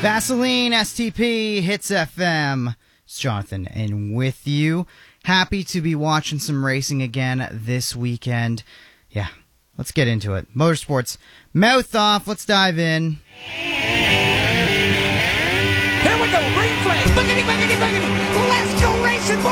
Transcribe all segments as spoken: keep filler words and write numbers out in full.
Vaseline, S T P, Hits F M. It's Jonathan, and with you. Happy to be watching some racing again this weekend. Yeah, let's get into it. Motorsports, mouth off. Let's dive in. Here we go, green flag. Boogity, boogity, boogity. Let's go racing,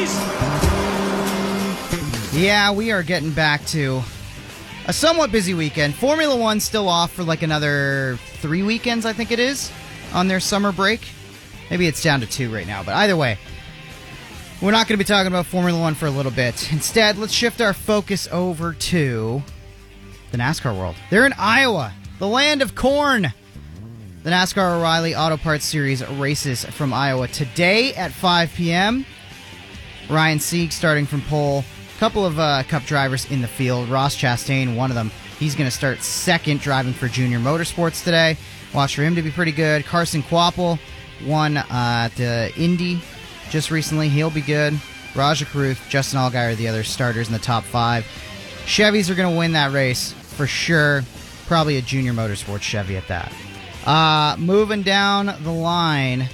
boys. Yeah, we are getting back to a somewhat busy weekend. Formula One still off for like another three weekends, I think it is, on their summer break. Maybe it's down to two right now, but either way, we're not going to be talking about Formula One for a little bit. Instead, let's shift our focus over to the NASCAR world. They're in Iowa, the land of corn. The NASCAR O'Reilly Auto Parts Series races from Iowa today at five p.m. Ryan Sieg starting from pole. A couple of uh, Cup drivers in the field. Ross Chastain, one of them. He's going to start second driving for Junior Motorsports today. Watch for him to be pretty good. Carson Kvapil won uh, at the Indy just recently. He'll be good. Raja Karuth, Justin Allgaier are the other starters in the top five. Chevys are going to win that race for sure. Probably a Junior Motorsports Chevy at that. Uh, moving down the line,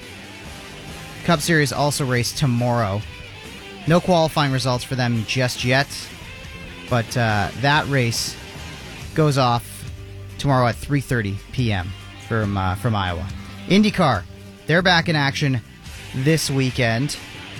Cup Series also race tomorrow. No qualifying results for them just yet, but uh, that race goes off tomorrow at three thirty p.m. from uh, from Iowa. IndyCar, they're back in action this weekend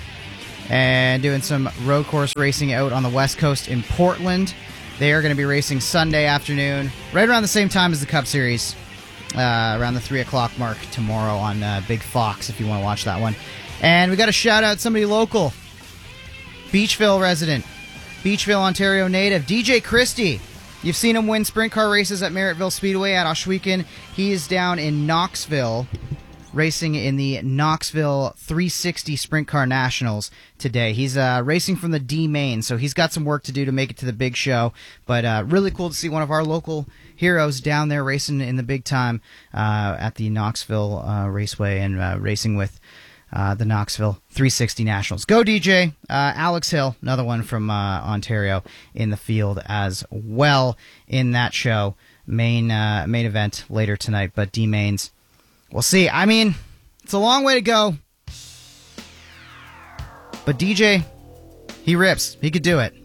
and doing some road course racing out on the West Coast in Portland. They are going to be racing Sunday afternoon, right around the same time as the Cup Series, uh, around the three o'clock mark tomorrow on uh, Big Fox if you want to watch that one. And we got to shout out somebody local. Beachville resident, Beachville, Ontario native, D J Christie. You've seen him win sprint car races at Merrittville Speedway at Ohsweken. He is down in Knoxville, racing in the Knoxville three sixty Sprint Car Nationals today. He's uh, racing from the D main, so he's got some work to do to make it to the big show. But uh, really cool to see one of our local heroes down there racing in the big time uh, at the Knoxville uh, Raceway and uh, racing with Uh, the Knoxville three sixty Nationals. Go D J. Uh, Alex Hill, another one from uh, Ontario, in the field as well in that show. Main uh, main event later tonight, but D-Mains, we'll see. I mean, it's a long way to go. But D J, he rips. He could do it.